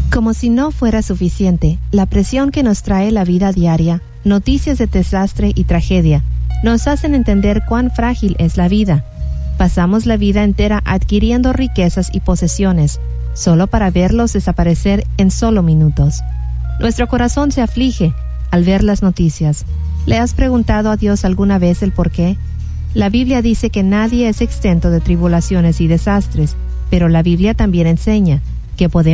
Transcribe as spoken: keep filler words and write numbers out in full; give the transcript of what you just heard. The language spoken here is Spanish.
Como si no fuera suficiente, la presión que nos trae la vida diaria, noticias de desastre y tragedia, nos hacen entender cuán frágil es la vida. Pasamos la vida entera adquiriendo riquezas y posesiones, solo para verlos desaparecer en solo minutos. Nuestro corazón se aflige al ver las noticias. ¿Le has preguntado a Dios alguna vez el por qué? La Biblia dice que nadie es exento de tribulaciones y desastres, pero la Biblia también enseña que podemos